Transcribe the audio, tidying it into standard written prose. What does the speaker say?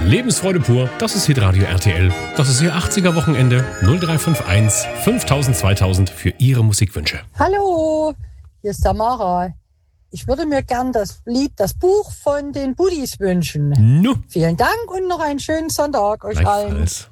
Lebensfreude pur, das ist Hitradio RTL. Das ist Ihr 80er-Wochenende 0351 5000 2000 für Ihre Musikwünsche. Hallo, hier ist Tamara. Ich würde mir gern das Buch von den Buddies wünschen. Nu, Vielen Dank und noch einen schönen Sonntag euch allen. gleichfalls.